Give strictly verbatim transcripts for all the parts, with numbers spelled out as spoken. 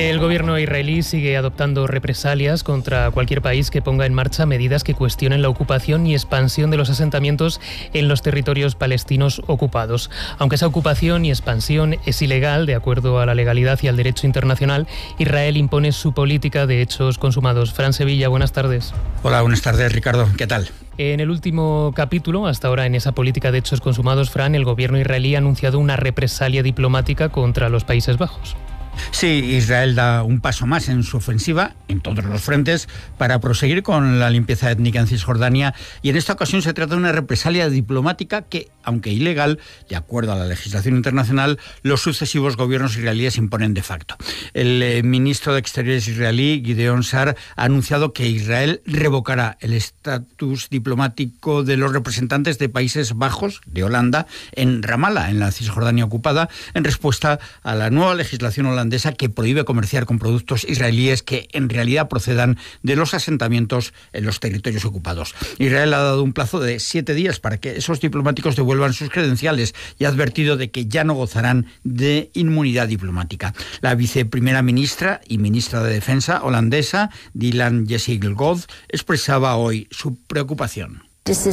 El gobierno israelí sigue adoptando represalias contra cualquier país que ponga en marcha medidas que cuestionen la ocupación y expansión de los asentamientos en los territorios palestinos ocupados. Aunque esa ocupación y expansión es ilegal, de acuerdo a la legalidad y al derecho internacional, Israel impone su política de hechos consumados. Fran Sevilla, buenas tardes. Hola, buenas tardes, Ricardo. ¿Qué tal? En el último capítulo, hasta ahora en esa política de hechos consumados, Fran, el gobierno israelí ha anunciado una represalia diplomática contra los Países Bajos. Sí, Israel da un paso más en su ofensiva, en todos los frentes, para proseguir con la limpieza étnica en Cisjordania, y en esta ocasión se trata de una represalia diplomática que, aunque ilegal, de acuerdo a la legislación internacional, los sucesivos gobiernos israelíes imponen de facto. El eh, ministro de Exteriores israelí, Gideon Sa'ar, ha anunciado que Israel revocará el estatus diplomático de los representantes de Países Bajos, de Holanda, en Ramallah, en la Cisjordania ocupada, en respuesta a la nueva legislación holandesa que prohíbe comerciar con productos israelíes que en realidad procedan de los asentamientos en los territorios ocupados. Israel ha dado un plazo de siete días para que esos diplomáticos devuelvan sus credenciales y ha advertido de que ya no gozarán de inmunidad diplomática. La viceprimera ministra y ministra de Defensa holandesa, Dylan Jessigel-Gold, expresaba hoy su preocupación.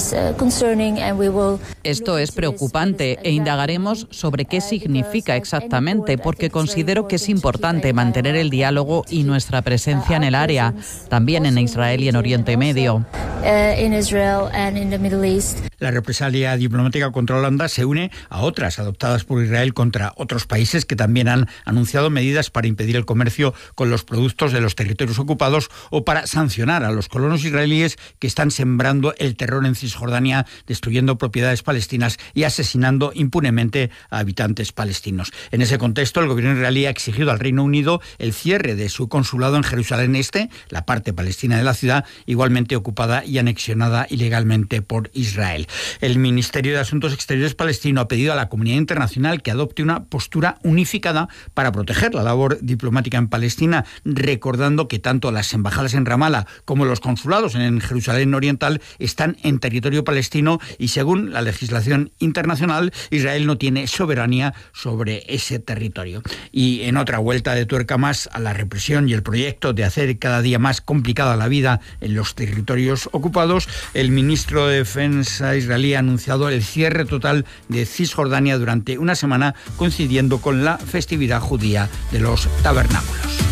Esto es preocupante e indagaremos sobre qué significa exactamente, porque considero que es importante mantener el diálogo y nuestra presencia en el área, también en Israel y en Oriente Medio. La represalia diplomática contra Holanda se une a otras adoptadas por Israel contra otros países que también han anunciado medidas para impedir el comercio con los productos de los territorios ocupados o para sancionar a los colonos israelíes que están sembrando el terror en Cisjordania, destruyendo propiedades palestinas y asesinando impunemente a habitantes palestinos. En ese contexto, el gobierno israelí ha exigido al Reino Unido el cierre de su consulado en Jerusalén Este, la parte palestina de la ciudad, igualmente ocupada y anexionada ilegalmente por Israel. El Ministerio de Asuntos Exteriores palestino ha pedido a la comunidad internacional que adopte una postura unificada para proteger la labor diplomática en Palestina, recordando que tanto las embajadas en Ramallah como los consulados en Jerusalén Oriental están en territorio palestino y, según la legislación internacional, Israel no tiene soberanía sobre ese territorio. Y en otra vuelta de tuerca más a la represión y el proyecto de hacer cada día más complicada la vida en los territorios ocupados, el ministro de Defensa israelí ha anunciado el cierre total de Cisjordania durante una semana, coincidiendo con la festividad judía de los tabernáculos.